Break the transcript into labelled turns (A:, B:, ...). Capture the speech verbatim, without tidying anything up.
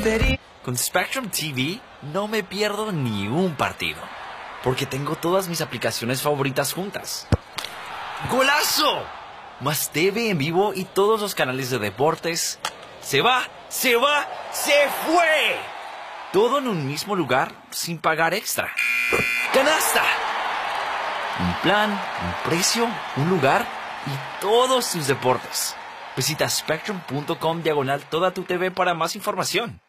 A: Con Spectrum T V no me pierdo ni un partido, porque tengo todas mis aplicaciones favoritas juntas. ¡Golazo! Más T V en vivo y todos los canales de deportes. ¡Se va! ¡Se va! ¡Se fue! Todo en un mismo lugar sin pagar extra. ¡Canasta! Un plan, un precio, un lugar y todos tus deportes. Visita spectrum punto com diagonal toda tu T V para más información.